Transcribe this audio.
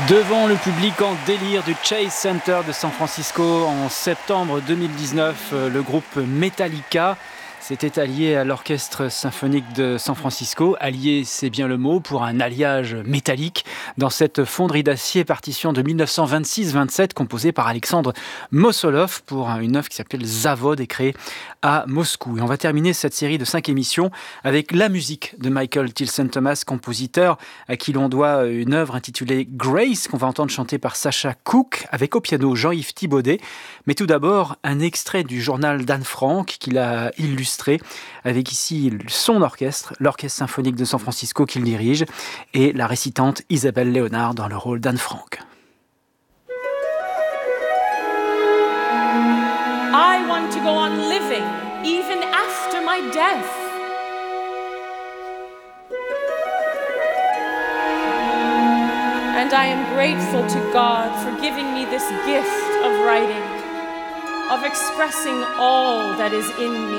Devant le public en délire du Chase Center de San Francisco en septembre 2019, le groupe Metallica s'était allié à l'Orchestre symphonique de San Francisco. Allié, c'est bien le mot, pour un alliage métallique dans cette fonderie d'acier partition de 1926-27 composée par Alexandre Mossolov pour une œuvre qui s'appelle Zavod et créée à Moscou. Et on va terminer cette série de 5 émissions avec la musique de Michael Tilson Thomas, compositeur à qui l'on doit une œuvre intitulée Grace qu'on va entendre chanter par Sacha Cook avec au piano Jean-Yves Thibaudet. Mais tout d'abord, un extrait du journal d'Anne Frank qu'il a illustré avec ici son orchestre, l'Orchestre symphonique de San Francisco qu'il dirige et la récitante Isabelle Léonard dans le rôle d'Anne Frank. I want to go on living even after my death. And I am grateful to God for giving me this gift of writing, of expressing all that is in me.